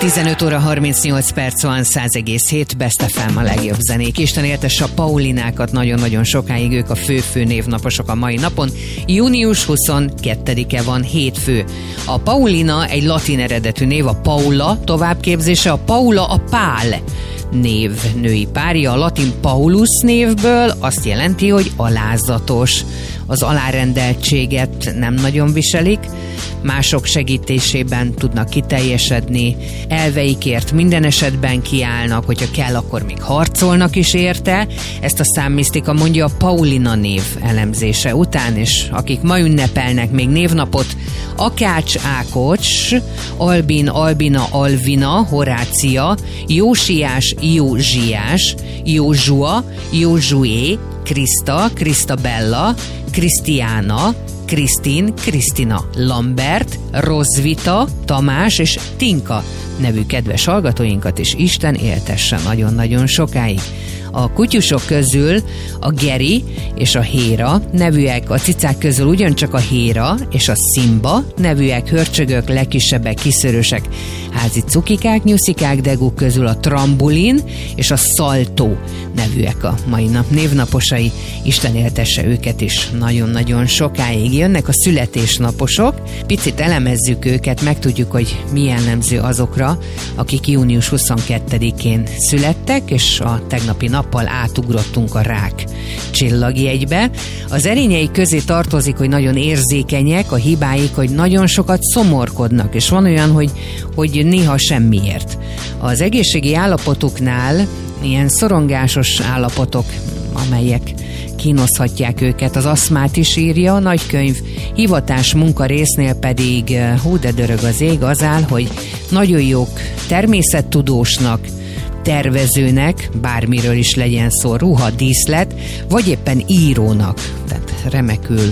15 óra 38 perc van, 100,7 Best FM a legjobb zenék. Isten éltesse a Paulinákat, nagyon-nagyon sokáig, ők a fő névnaposok a mai napon. Június 22-e van, hétfő. A Paulina egy latin eredetű név, a Paula továbbképzése, a Paula a Pál név női párja, a latin Paulus névből azt jelenti, hogy alázatos. Az alárendeltséget nem nagyon viselik, mások segítésében tudnak kiteljesedni, elveikért minden esetben kiállnak, hogyha kell, akkor még harcolnak is érte. Ezt a számmisztika mondja a Paulina név elemzése után, és akik ma ünnepelnek még névnapot: Akács Ákocs, Albin, Albina, Alvina, Horácia, Jósiás, Józsiás, Józsua, Józsué, Kriszta, Krisztabella, Krisztiána, Krisztin, Krisztina, Lambert, Rozvita, Tamás és Tinka nevű kedves hallgatóinkat is Isten éltesse nagyon-nagyon sokáig. A kutyusok közül a Geri és a Héra nevűek, a cicák közül ugyancsak a Héra és a Simba nevűek, hörcsögök, legkisebbek, kiszörösek, házi cukikák, nyuszikák, deguk közül a Trambulin és a Szaltó nevűek a mai nap névnaposai. Isten éltesse őket is nagyon-nagyon sokáig. Jönnek a születésnaposok, picit elemezzük őket, megtudjuk, hogy mi jellemző azokra, akik június 22-én születtek, és a tegnapi nappal átugrottunk a Rák csillagjegybe. Az erényei közé tartozik, hogy nagyon érzékenyek, a hibáik, hogy nagyon sokat szomorkodnak, és van olyan, hogy néha semmiért. Az egészségi állapotuknál ilyen szorongásos állapotok, amelyek kínozhatják őket, az aszmát is írja a nagykönyv. Hivatás munka résznél pedig, hú de dörög az ég, az áll, hogy nagyon jók természettudósnak, tervezőnek, bármiről is legyen szó, ruha, díszlet, vagy éppen írónak, tehát remekül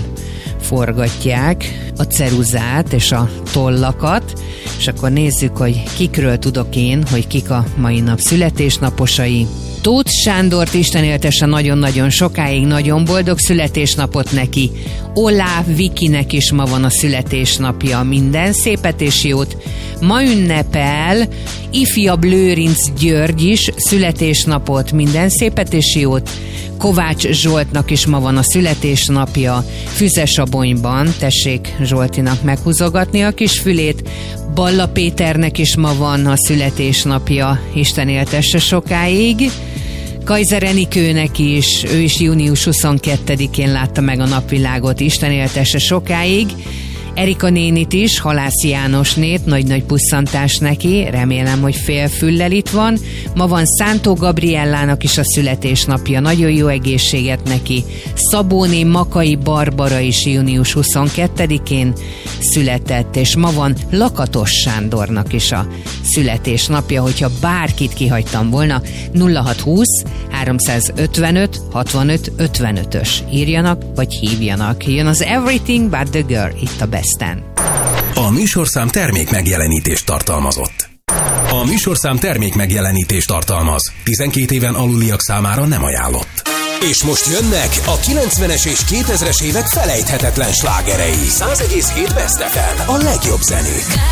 forgatják a ceruzát és a tollakat, és akkor nézzük, hogy kikről tudok én, hogy kik a mai nap születésnaposai. Tóth Sándort Isten éltesse nagyon-nagyon sokáig, nagyon boldog születésnapot neki. Oláv Vikinek is ma van a születésnapja, minden szépet és jót. Ma ünnepel ifjabb Lőrinc György is születésnapot, minden szépet és jót. Kovács Zsoltnak is ma van a születésnapja, Füzesabonyban, tessék Zsoltinak meghúzogatni a kis fülét. Balla Péternek is ma van a születésnapja, Isten éltesse sokáig. Kaiser Enikőnek is, ő is június 22-én látta meg a napvilágot, Isten éltesse sokáig. Erika nénit is, Halász Jánosnét, nagy-nagy pusszantás neki, remélem, hogy félfüllel itt van. Ma van Szántó Gabriellának is a születésnapja, nagyon jó egészséget neki. Szabóné Makai Barbara is június 22-én született, és ma van Lakatos Sándornak is a születésnapja, hogyha bárkit kihagytam volna, 0620 355 65 55-ös írjanak, vagy hívjanak. Jön az Everything But The Girl itt a Besten. A műsorszám termék megjelenítést tartalmazott. A műsorszám termék megjelenítést tartalmaz. 12 éven aluliak számára nem ajánlott. És most jönnek a 90-es és 2000-es évek felejthetetlen slágerei. 100,7 Best FM, a legjobb zenők.